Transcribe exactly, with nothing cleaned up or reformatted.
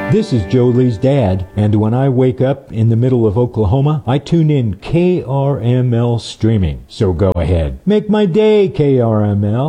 This is Joe Lee's dad, and when I wake up in the middle of Oklahoma, I tune in K R M L streaming. So go ahead. Make my day, K R M L.